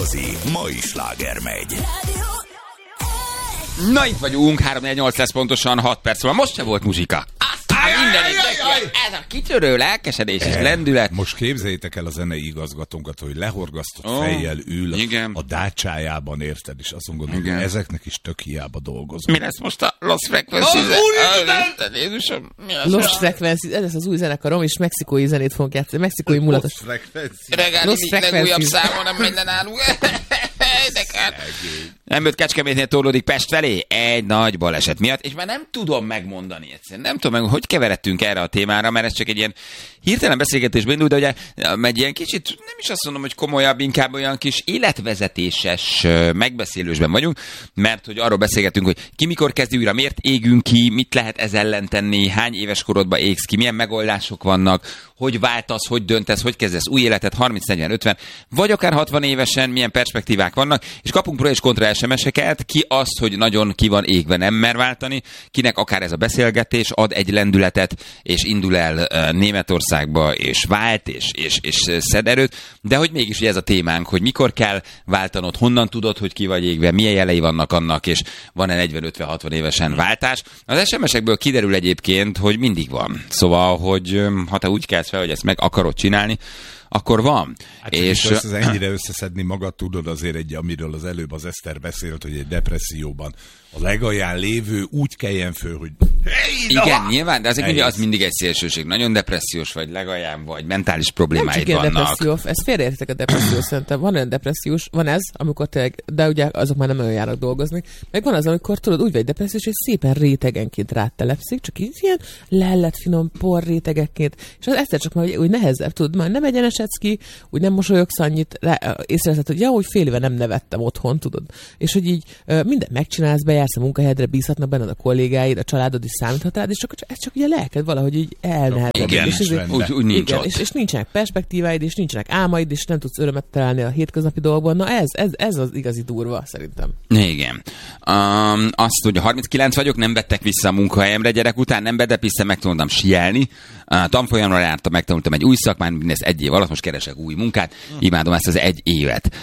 Igazi mai sláger megy. Na itt vagyunk, 3-4-8 lesz pontosan, 6 perc van. Most se volt muzsika. Ez a kitörő lelkesedés és lendület. Most képzeljétek el a zenei igazgatónkat, hogy lehorgasztott fejjel ül a dácsájában, érted? És azt gondolom, hogy ezeknek is tök hiába dolgozunk. Mi lesz most a Lost Frequencies? Lost Frequencies, ez lesz az új zenekarom, és mexikói zenét fogunk játszani. Mexikói mulatos. Regáli legújabb számon, nem minden nálunk. Nem jött Kecskemétnél torlódik Pest felé egy nagy baleset miatt, és már nem tudom megmondani egyszerűen. Nem tudom hogy keveredtünk erre a témára, mert ez csak egy ilyen hirtelen beszélgetésben indul, de ugye egy ilyen kicsit, nem is azt mondom, hogy komolyabb, inkább olyan kis életvezetéses megbeszélősben vagyunk, mert hogy arról beszélgetünk, hogy ki mikor kezdi újra, miért égünk ki, mit lehet ez ellen tenni, hány éves korodban égsz ki, milyen megoldások vannak, hogy váltasz, hogy döntesz, hogy kezdesz új életet 30-40-50, vagy akár 60 évesen, milyen perspektívák vannak, és kapunk pro és kontra SMS-eket, ki azt, hogy nagyon ki van égve, nem mer váltani, kinek akár ez a beszélgetés ad egy lendületet, és indul el Németországba, és vált, és szed erőt, de hogy mégis ugye ez a témánk, hogy mikor kell váltanod, honnan tudod, hogy ki vagy égve, milyen jelei vannak annak, és van-e 40-50-60 évesen váltás. Az SMS-ekből kiderül egyébként, hogy mindig van. Szóval, hogy ha te úgy kelsz fel, hogy ezt meg akarod csinálni, akkor van. Hát és ennyire összeszedni magad, tudod azért amiről az előbb az Eszter beszélt, hogy egy depresszióban a legalján lévő úgy keljen föl, hogy igen, nyilván, de azért ugye az mindig egy szélsőség. Nagyon depressziós vagy, legalján vagy, mentális problémáid vannak. Nem csak depresszió, ezt félreértek a depresszió, szerintem. Van olyan depressziós, van ez, amikor tényleg, de ugye azok már nem olyan járnak dolgozni, meg van az, amikor tudod, úgy vagy depressziós, hogy szépen rétegenként rátelepszik, csak így ilyen lellet finom por rétegekként, és az egyszer csak már úgy nehezebb, tudod, már nem egyenesedsz ki, úgy nem mosolyogsz annyit, észreveszed, hogy úgy fél éve nem nevettem otthon, tudod. És hogy így mindent megcsinálsz, bejársz a munkahelyedre, bízhatnak benned a kollégáid, a családod is számíthat rád, és ez csak ugye lelked valahogy így elnehezedik. Igen, úgy nincs igen, ott. és nincsenek perspektíváid, és nincsenek álmaid, és nem tudsz örömet találni a hétköznapi dolgokban. Na ez az igazi durva, szerintem. Igen. Azt, hogy 39 vagyok, nem vettek vissza a munkahelyemre gyerek után, nem bedepisztem, megtanultam síelni. Tanfolyamra jártam, megtanultam egy új szakmát, mindezt egy év alatt, most keresek új munkát, imádom ezt az egy évet.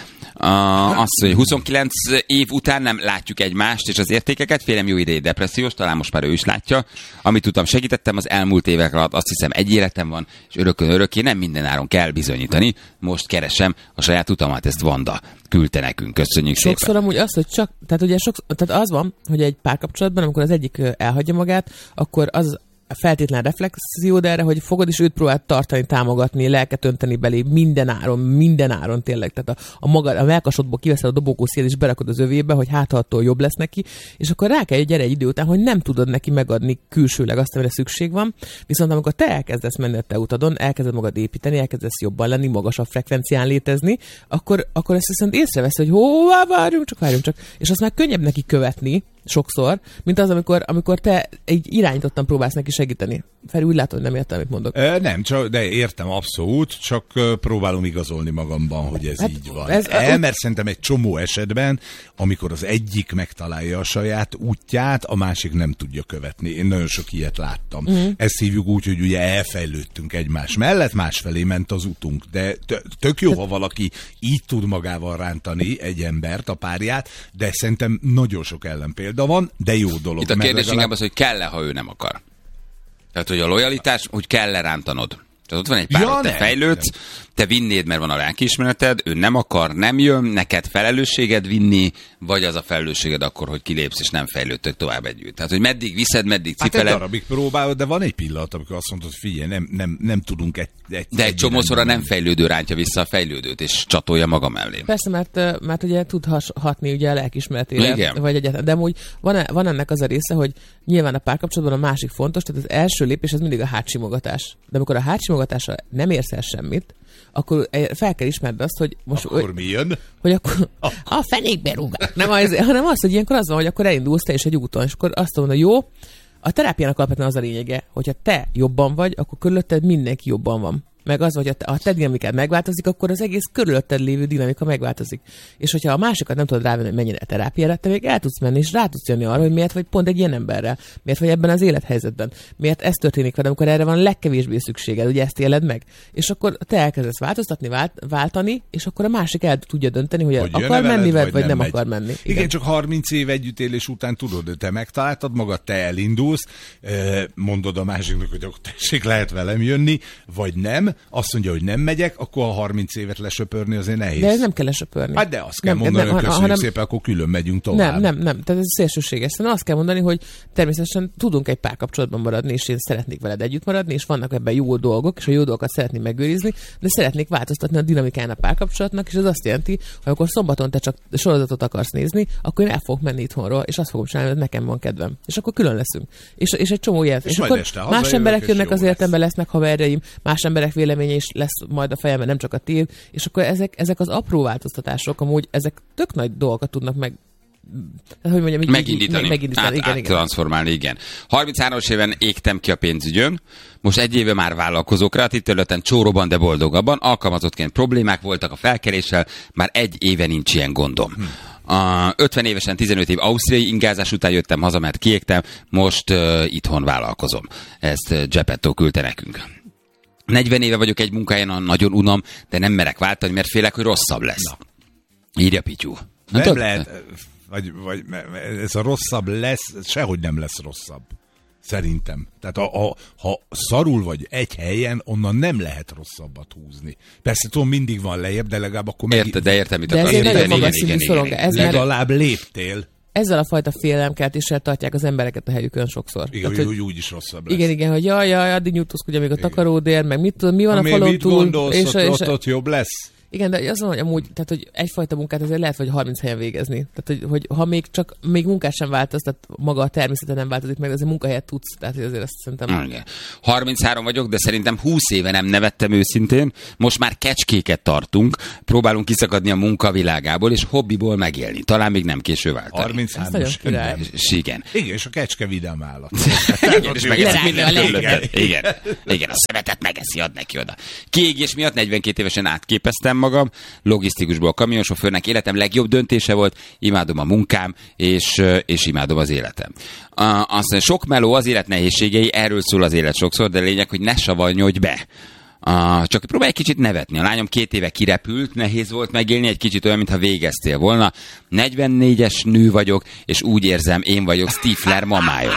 Azt, hogy 29 év után nem látjuk egymást és az értékeket, félem jó ideig depressziós, talán most már ő is látja. Amit tudtam, segítettem az elmúlt évek alatt, azt hiszem egy életem van, és örökké nem minden áron kell bizonyítani. Most keresem a saját utamat, ezt Vanda küldte nekünk, köszönjük szépen. Sokszor amúgy az, hogy csak, tehát ugye tehát az van, hogy egy párkapcsolatban, amikor az egyik elhagyja magát, akkor az feltétlen reflexió, de erre, hogy fogod és őt próbáld tartani, támogatni, lelket önteni belé minden áron tényleg. Tehát a melkasodból kiveszed a dobókó szél és berakod az övébe, hogy hát attól jobb lesz neki, és akkor rá kell gyere egy idő után, hogy nem tudod neki megadni külsőleg azt, amire szükség van, viszont amikor te elkezdesz menni a te utadon, elkezded magad építeni, elkezdesz jobban lenni, magasabb frekvencián létezni, akkor ezt viszont észrevesz, hogy hová várjunk csak, és azt már könnyebb neki követni, sokszor, mint az, amikor te egy irányítottan próbálsz neki segíteni. Feri, úgy látom, hogy nem értem, amit mondok. Nem, de értem abszolút, csak próbálom igazolni magamban, hogy ez így van. Mert szerintem egy csomó esetben, amikor az egyik megtalálja a saját útját, a másik nem tudja követni. Én nagyon sok ilyet láttam. Ezt hívjuk úgy, hogy ugye elfejlődtünk egymás mellett, másfelé ment az utunk. De tök jó, ha valaki így tud magával rántani egy embert, a párját, de szerintem nagyon sok ellenpélda van, de jó dolog. Itt a kérdés inkább az, hogy kell-e, ha ő nem akar. Tehát, hogy a lojalitás, hogy kell-e rántanod. Tehát ott van egy pár, te fejlődsz, te vinnéd, mert van a lelkiismereted, ő nem akar, nem jön, neked felelősséged vinni, vagy az a felelősséged akkor, hogy kilépsz, és nem fejlődtök tovább együtt. Tehát, hogy meddig viszed, meddig cipeled. Hát egy darabig próbálod, de van egy pillanat, amikor azt mondod, hogy figyelj, nem tudunk de egy csomószor a nem fejlődő rántja vissza a fejlődőt, és csatolja maga mellé. Persze, mert ugye tud hatni ugye a lelkiismeretére, vagy egyáltalán. De amúgy van ennek az a része, hogy nyilván a párkapcsolatban a másik fontos, tehát az első lépés az mindig a hátsimogatás. De amikor a hátsimogatásra nem érsz el semmit, akkor fel kell ismerned azt, hogy most... Akkor mi jön? Hogy akkor a fenékbe rúgál. Nem az, hanem az, hogy ilyenkor az van, hogy akkor elindulsz te is egy úton, és akkor azt mondod, hogy jó, a terápiának alapvetően az a lényege, hogyha te jobban vagy, akkor körülötted mindenki jobban van. meg az, hogy a te dinamikád megváltozik, akkor az egész körülötted lévő dinamika megváltozik. És hogyha a másikat nem tudod rávenni, hogy mennyire terápiára, te még el tudsz menni, és rá tudsz jönni arra, hogy miért vagy pont egy ilyen emberrel, miért vagy ebben az élethelyzetben, miért ez történik veled, amikor erre van legkevésbé szükséged, ugye ezt éled meg. És akkor te elkezdesz változtatni, váltani, és akkor a másik el tudja dönteni, hogy akar menni veled, vagy nem akar menni. Igen, csak 30 év együttélés után tudod, te megtaláltad magad, te elindulsz, mondod a másiknak, hogy tessék, lehet velem jönni, vagy nem, azt mondja, hogy nem megyek, akkor a 30 évet lesöpörni azért nehéz. De ez nem kell lesöpörni. Hát de azt kell mondani, hogy köszönjük szépen, akkor külön megyünk tovább. Nem. Tehát ez szélsőséges. Szóval azt kell mondani, hogy természetesen tudunk egy párkapcsolatban maradni, és én szeretnék veled együtt maradni, és vannak ebben jó dolgok, és a jó dolgokat szeretnék megőrizni, de szeretnék változtatni a dinamikán a párkapcsolatnak, és ez azt jelenti, hogy akkor szombaton te csak sorozatot akarsz nézni, akkor én el fogok menni itthonról, és azt fogom csinálni, hogy nekem van kedvem. És akkor külön leszünk. És egy csomó ilyen. És akkor más emberek jönnek az életembe, lesznek haverjaim, más emberek véleménye is lesz majd a fejemben, nem csak a tiéd, és akkor ezek az apró változtatások, amúgy ezek tök nagy dolgokat tudnak hogy mondjam, megindítani, transformálni, igen. 33-as éven égtem ki a pénzügyön, most egy éve már vállalkozó, kreatív területen csóróban, de boldogabban, alkalmazottként problémák voltak a felkeréssel, már egy éve nincs ilyen gondom. 50 évesen 15 év ausztriai ingázás után jöttem haza, mert kiégtem, most itthon vállalkozom. Ezt Gepetto küldte nekünk. 40 éve vagyok egy munkáján, nagyon unom, de nem merek váltani, mert félek, hogy rosszabb lesz. Na. Írja Pityu. Nem lehet, vagy ez a rosszabb lesz, sehogy nem lesz rosszabb. Szerintem. Tehát ha szarul vagy egy helyen, onnan nem lehet rosszabbat húzni. Persze tudom, mindig van lejjebb, de legalább akkor de értem, mit akarsz. Igen. Legalább léptél. Ezzel a fajta félelemkeltéssel tartják az embereket a helyükön sokszor. Igen, tehát, hogy úgyis rosszabb lesz. Igen, hogy jaj, addig nyújtózkodj, amíg a takaródér, meg mi van a falon mit túl. Gondolsz, ott jobb lesz? Igen, de az van, hogy amúgy, tehát, hogy egyfajta munkát azért lehet, hogy 30 helyen végezni. Tehát, hogy ha még munkát sem változ, tehát maga a természete nem változik meg, azért munkahelyet tudsz. Tehát azért azt szerintem... Igen. 33 vagyok, de szerintem 20 éve nem nevettem őszintén. Most már kecskéket tartunk, próbálunk kiszakadni a munkavilágából, és hobbiból megélni. Talán még nem késő váltani. 33-as. Igen. Igen, és a kecske vidám állat. Igen, és megeszik minden körülötted. Igen, a szemetet megeszi, ad neki oda. Kiégés miatt 42 évesen átképeztem magam, logisztikusból kamionsofőrnek, életem legjobb döntése volt, imádom a munkám, és imádom az életem. Aztán sok meló, az élet nehézségei, erről szól az élet sokszor, de lényeg, hogy ne savanyodj be. Csak próbálj egy kicsit nevetni. A lányom 2 éve kirepült, nehéz volt megélni, egy kicsit olyan, mintha végeztél volna. 44-es nő vagyok, és úgy érzem, én vagyok Stifler mamája.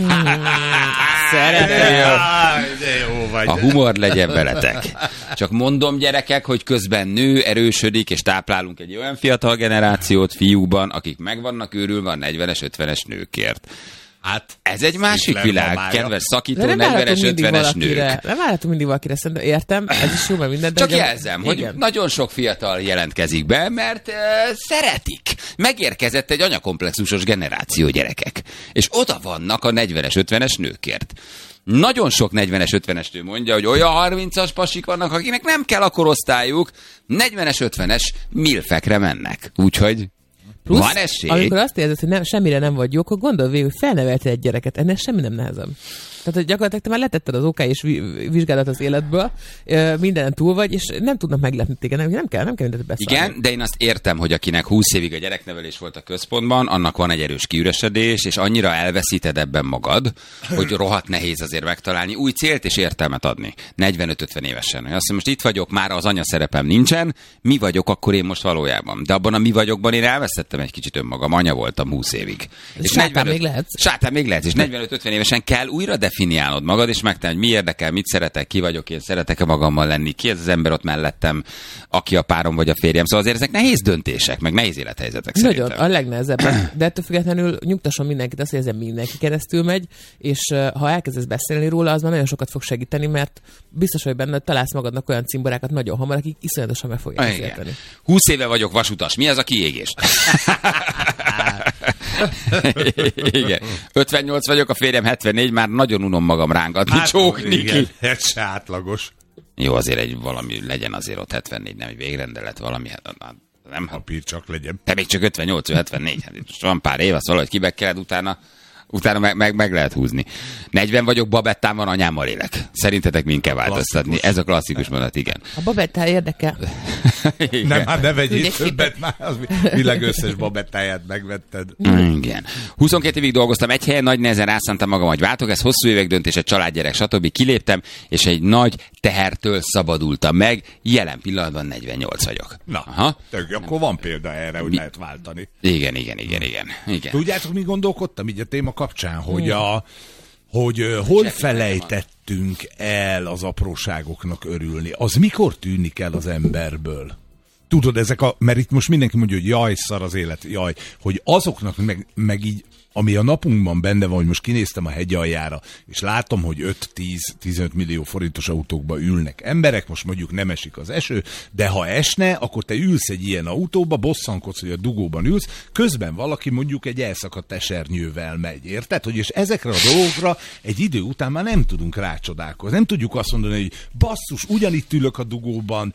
Szeretem. A humor legyen veletek. Csak mondom, gyerekek, hogy közben nő, erősödik, és táplálunk egy olyan fiatal generációt fiúkban, akik meg vannak őrülve a 40-es, 50-es nőkért. Hát, ez egy másik világ, kedves szakító, 40-es, 50-es nők. Nem várhatunk mindig valakire, szerintem értem, ez is jó, mert minden. Csak jelzem, hogy nagyon sok fiatal jelentkezik be, mert szeretik. Megérkezett egy anyakomplexusos generáció, gyerekek. És oda vannak a 40-es, 50-es nőkért. Nagyon sok 40-es, 50-es nő mondja, hogy olyan 30-as pasik vannak, akiknek nem kell a korosztályuk, 40-es, 50-es milfekre mennek. Úgyhogy plusz, van esély. Amikor azt érzed, hogy semmire nem vagy jó, akkor gondolj végül, hogy felneveltél egy gyereket, ennek semmi nem nehezebb. Tehát, hogy gyakorlatilag te már letetted az OK és vizsgálat az életből, mindenen túl vagy, és nem tudnak meglepni téged, nem kell mindent beszélni. Igen, de én azt értem, hogy akinek 20 évig a gyereknevelés volt a központban, annak van egy erős kiüresedés, és annyira elveszíted ebben magad, hogy rohadt nehéz azért megtalálni új célt és értelmet adni. 45-50 évesen. Azt mondom, most itt vagyok, már az anya szerepem nincsen, mi vagyok akkor én most valójában. De abban a mi vagyokban én elvesztettem egy kicsit önmagam, anya voltam 20 évig. És sátán még lehetsz. Sátán még lehetsz, és 45-50 évesen kell újra definiálnod magad, és megtalálni, hogy mi érdekel, mit szeretek, ki vagyok én, szeretek-e magammal lenni, ki ez az ember ott mellettem, aki a párom vagy a férjem. Szóval azért ezek nehéz döntések, meg nehéz élethelyzetek szerintem. Nagyon, a legnehezebb. De ettől függetlenül nyugtasson mindenkit azt, hogy ezen mindenki keresztül megy, és ha elkezdesz beszélni róla, az már nagyon sokat fog segíteni, mert biztos, hogy benne találsz magadnak olyan cimborákat nagyon hamar, akik iszonyatosan meg fogják érteni. 20 éve vagyok vasutas. Mi az a kiégés? Igen. 58 vagyok, a férjem 74, már nagyon unom magam rángatni, csókni ki. Ez se átlagos. Jó, azért valami legyen azért ott 74, nem egy végrendelet, valami, nem papír csak legyen. Te még csak 58, 74, hát most van pár év, azt valahogy kibekkeled utána, Utána meg lehet húzni. 40 vagyok, babettán van, anyámmal élek. Szerintetek mind kell változtatni? Ez a klasszikus mondat, igen. A babettá érdekel. Nem, hát ne vegyél többet már, az világ összes babettáját megvetted. Igen. 22 évig dolgoztam egy helyen, nagy nehezen rászántam magam, hogy váltok, ez hosszú évek döntése, családgyerek, stb. Kiléptem, és egy nagy tehertől szabadultam meg. Jelen pillanatban 48 vagyok. Na, akkor van példa erre, hogy lehet váltani. Igen. Tudjátok, mi gondolkodtam így a téma kapcsán, hogy hol felejtettünk el az apróságoknak örülni? Az mikor tűnik el az emberből? Tudod, mert itt most mindenki mondja, hogy jaj, szar az élet, jaj, hogy azoknak meg így, ami a napunkban benne van, hogy most kinéztem a hegy aljára, és látom, hogy 5-10-15 millió forintos autókba ülnek emberek, most mondjuk nem esik az eső, de ha esne, akkor te ülsz egy ilyen autóba, bosszankodsz, hogy a dugóban ülsz, közben valaki mondjuk egy elszakadt esernyővel megy, érted? És ezekre a dolgokra egy idő után már nem tudunk rácsodálkozni. Nem tudjuk azt mondani, hogy basszus, ugyanitt ülök a dugóban,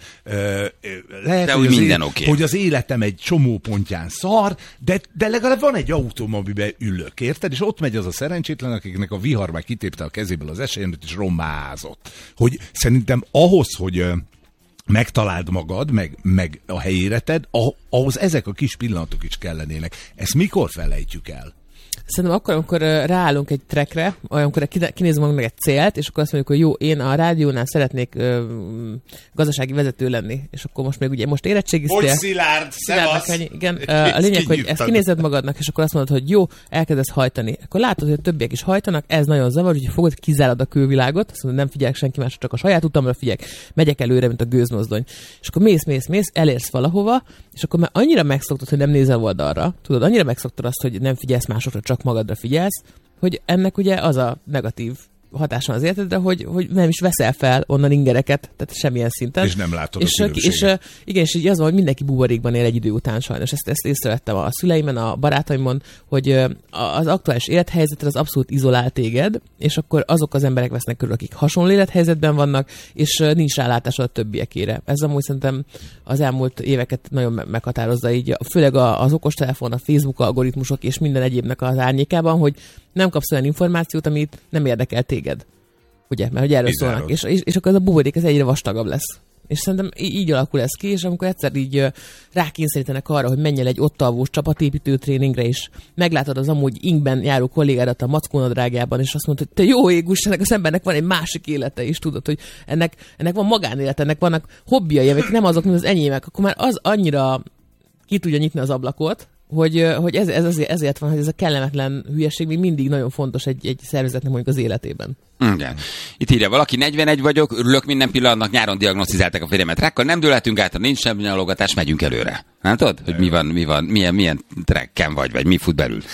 lehet, hogy az életem egy csomó pontján szar, de legalább van egy autóm, amiben ülök, érted? És ott megy az a szerencsétlen, akiknek a vihar már kitépte a kezéből az esernyőt, és rommázott. Hogy szerintem ahhoz, hogy megtaláld magad, meg a helyére tedd, ahhoz ezek a kis pillanatok is kellenének. Ezt mikor felejtjük el? Szerintem akkor, amikor ráállunk egy trackre, amikor kinézünk meg egy célt, és akkor azt mondjuk, hogy jó, én a rádiónál szeretnék gazdasági vezető lenni, és akkor most még ugye érettségiztél. Hogy Szilárd, szevasz! Igen, a lényeg, hogy ezt kinézed magadnak, és akkor azt mondod, hogy jó, elkezdesz hajtani. Akkor látod, hogy a többiek is hajtanak, ez nagyon zavar, hogy fogod, kizárad a külvilágot, azt mondod, nem figyelek senki másra, csak a saját utamra figyelek, megyek előre, mint a gőzmozdony. És akkor mész, elérsz valahova, és akkor már annyira megszoktad, hogy nem nézel oldalra, tudod, annyira megszoktad azt, hogy nem figyelsz másokra, csak magadra figyelsz, hogy ennek ugye az a negatív hatása az életedre, hogy nem is veszel fel onnan ingereket, tehát semmilyen szinten. És nem látod a különbséget. És így az van, hogy mindenki buborékban él egy idő után sajnos. Ezt észrevettem a szüleimen, a barátaimon, hogy az aktuális élethelyzetre az abszolút izolál téged, és akkor azok az emberek vesznek körül, akik hasonló élethelyzetben vannak, és nincs rálátásod a többiekére. Ez amúgy szerintem az elmúlt éveket nagyon meghatározza így, főleg az okostelefon, a Facebook algoritmusok és minden egyébnek az árnyékában, hogy nem kapsz olyan információt, amit nem érdekel téged. Ugye? Mert hogy erről szólnak. És akkor ez a buborék ez egyre vastagabb lesz. És szerintem így alakul ez ki, és amikor egyszer így rákényszerítenek arra, hogy menj el egy ott alvós csapatépítő tréningre, és meglátod az amúgy ingben járó kollégádat a mackónadrágjában, és azt mondod, hogy te jó égus, ennek az embernek van egy másik élete is, tudod, hogy ennek van magánélete, ennek vannak hobbiai, amik nem azok, mint az enyémek, akkor már az annyira ki tudja nyitni az ablakot, hogy ezért van, hogy ez a kellemetlen hülyeség még mindig nagyon fontos egy szervezetnek mondjuk az életében. Igen. Itt írja valaki, 41 vagyok, örülök minden pillanatnak, nyáron diagnosztizálták a férjemet rákkal, nem dőlhetünk át, nincs semmi nyalogatás, megyünk előre. Nem tudod, hogy mi van, milyen trekken vagy mi fut belül.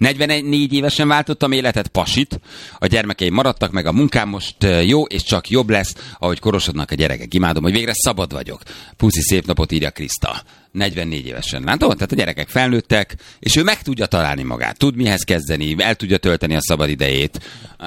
44 évesen váltottam életet, pasit, a gyermekeim maradtak, meg a munkám most jó, és csak jobb lesz, ahogy korosodnak a gyerekek. Imádom, hogy végre szabad vagyok. Puszi, szép napot, írja Kriszta. 44 évesen, látod? Tehát a gyerekek felnőttek, és ő meg tudja találni magát, tud mihez kezdeni, el tudja tölteni a szabad idejét.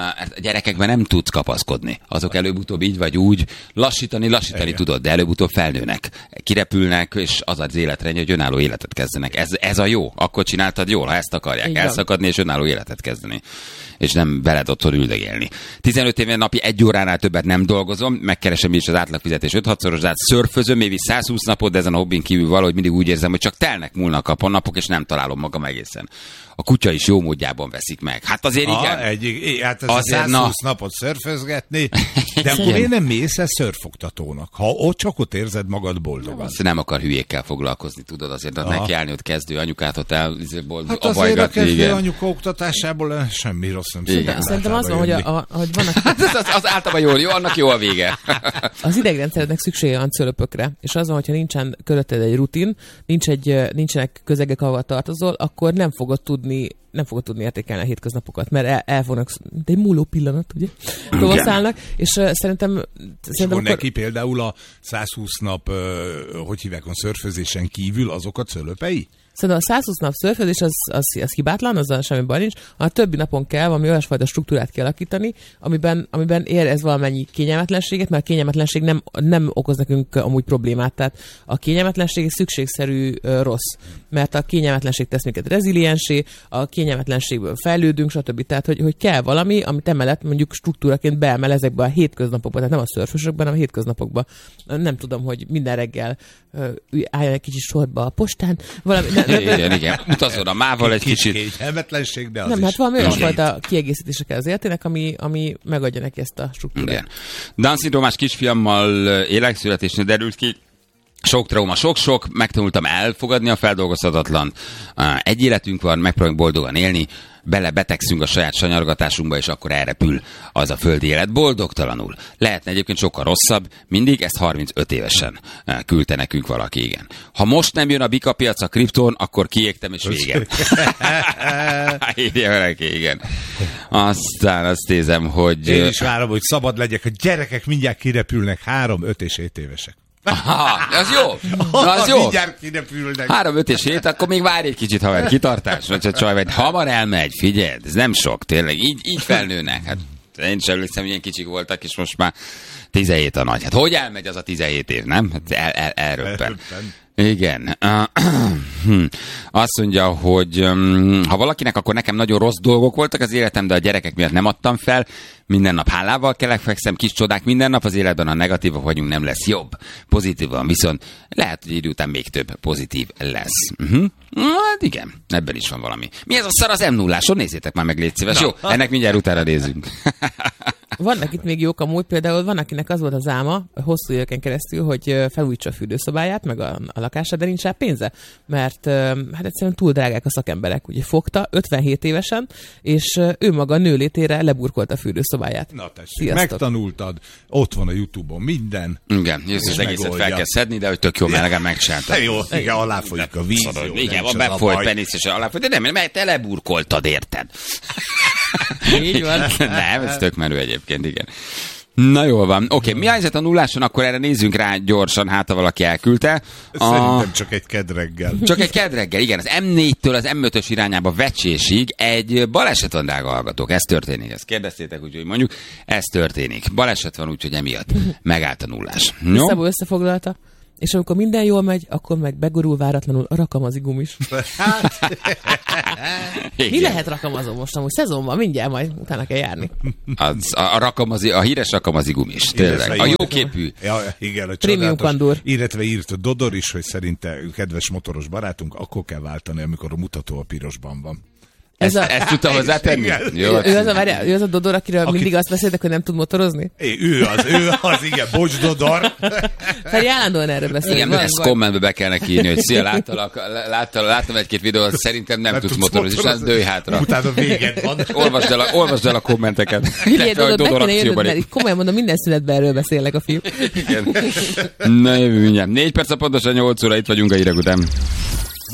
A gyerekekben nem tudsz kapaszkodni. Azok előbb-utóbb így vagy úgy, lassítani tudod, de előbb-utóbb felnőnek, kirepülnek, és az az életre, hogy önálló életet kezdenek. Ez a jó. Akkor csináltad jól, ha ezt akarják. Elszakadni és önálló életet kezdeni. És nem veled otthon üldögélni. 15 éven napi 1 óránál többet nem dolgozom, megkeresem is az átlagfizetés 5-6-szoros, de szörfözöm évi 120 napot, de ezen a hobbin kívül valahogy mindig úgy érzem, hogy csak múlnak a napok, és nem találom magam egészen. A kutya is jó módjában veszik meg. Hát azért igen. Hát ez azért, 120 napot szörfözgetni, de akkor én nem mész el szörfoktatónak. Ha ott csak ott érzed magad boldogan. Azt nem akar hülyékkel foglalkozni, tudod, azért neki állni ott kezdő anyukát ott hát azért a kezdő anyuka oktatásából semmi rossz nem szerintem az van, hogy vannak... az általában jó, annak jó a vége. Az idegrendszerednek szüksége van cölöpökre, és az van, hogyha nincsen körülötted egy rutin, nincsenek közegek, ahol tartozol, akkor nem fogod tudni értékelni a hétköznapokat, mert el fognak, de egy múló pillanat, ugye? Tovaszállnak, és szerintem akkor neki például a 120 nap, hogy hívják, a szörfözésen kívül azok a cölöpei? Szerintem a 120 nap szörfözés az hibátlan, azzal semmi baj nincs, a többi napon kell valami olyasfajta struktúrát kialakítani, amiben érez valamennyi kényelmetlenséget, mert a kényelmetlenség nem okoz nekünk amúgy problémát, tehát a kényelmetlenség szükségszerű rossz, mert a kényelmetlenség tesz minket reziliensé, kényelmetlenségből fejlődünk, stb. Tehát, hogy kell valami, amit emellett mondjuk struktúraként beemel ezekbe a hétköznapokban, tehát nem a szörfösökben, hanem a hétköznapokban. Nem tudom, hogy minden reggel álljon egy kicsit sorba a postán. Valami, igen. Utazol a mával egy kicsit. Kényelmetlenség, de az nem, is. hát valami olyasfajta kiegészítések az életének, ami megadja neki ezt a struktúrát. Igen. Down-szindrómás kisfiammal élek, születésnél derült ki, sok trauma, sok, megtanultam elfogadni a feldolgozhatatlan. Egy életünk van, megpróbálunk boldogan élni, belebetegszünk a saját sanyargatásunkba, és akkor elrepül az a földi élet boldogtalanul. Lehetne egyébként sokkal rosszabb, mindig ezt 35 évesen küldte nekünk valaki, igen. Ha most nem jön a Bika piac, a kriptón, akkor kiégtem, és vége. Írja valaki, igen. Aztán azt nézem, hogy... Én is várom, hogy szabad legyek, a gyerekek mindjárt kirepülnek, 3, 5 és 7 évesek. Aha, az jó. Az jó. 3, 5 és 7, akkor még várj egy kicsit, haver, kitartás, vagy a csaj, vagy hamar elmegy, figyeld, ez nem sok, tényleg, így felnőnek. Hát én sem emlékszem, milyen kicsik voltak, és most már 17 a nagy. Hát hogy elmegy az a 17 év, nem? Hát elröppen. Igen. Azt mondja, hogy ha valakinek, akkor nekem nagyon rossz dolgok voltak az életem, de a gyerekek miatt nem adtam fel. Minden nap hálával kelek, fekszem, kis csodák minden nap az életben, ha negatívak vagyunk, nem lesz jobb. Pozitívan viszont lehet, hogy idő után még több pozitív lesz. Hát igen, ebben is van valami. Mi ez a szar az M0-áson? Nézzétek már meg, légy szíves. Jó, ennek mindjárt utána nézzünk. Vannak itt még jók amúgy, például van, akinek az volt az álma hosszú éveken keresztül, hogy felújítsa a fürdőszobáját, meg a lakását, de nincs rá pénze, mert hát egyszerűen túl drágák a szakemberek. Ugye fogta 57 évesen, és ő maga nőlétére leburkolta a fürdőszobáját. Na tessék, megtanultad, ott van a YouTube-on minden. Igen, az egészet fel kell szedni, de hogy tök jó, mert legalább megcsináltad. Jó, igen, aláfolyik a víz. Igen, van befolyt penész, és aláfolyt, de nem, mert te leburkoltad, érted? Így van. Nem, ez tök menő egyébként, igen. Na jól van. Oké, mi a helyzet a nulláson? Akkor erre nézzünk rá gyorsan, hát ha valaki elküldte. Szerintem csak egy kedreggel. Csak egy kedreggel, igen. Az M4-től az M5-ös irányába Vecsésig egy baleset van, drága hallgatók. Ez történik. Ezt kérdeztétek, úgyhogy mondjuk, ez történik. Baleset van, úgyhogy emiatt megállt a nullás. Szabó összefoglalta. És amikor minden jól megy, akkor meg begurul váratlanul a rakamazigum is. Mi lehet rakamazó most amúgy? Szezonban mindjárt majd utána kell járni. A híres rakamazigum is, tényleg. A jóképű. Ja, igen, a Premium kandúr. Illetve írt a Dodor is, hogy szerinte kedves motoros barátunk, akkor kell váltani, amikor a mutató a pirosban van. Ezt tudta hozzátenni? Ő az a Dodor, akiről mindig azt beszéltek, hogy nem tud motorozni? Ő az, igen, bocs Dodor. Feri állandóan erről beszél. Igen, ezt kommentbe be kell neki írni, hogy szia, láttam egy-két videót, szerintem nem tudsz motorozni, és az dőj hátra. Utána véged van. Olvasd el a kommenteket. Figyelj, Dodor akcióban. Mert komolyan mondom, minden szünetben erről beszélnek a fiúk. Igen. Na jövő mindjárt. 4 perc a pontosan 8 óra, itt vagyunk a hírek után.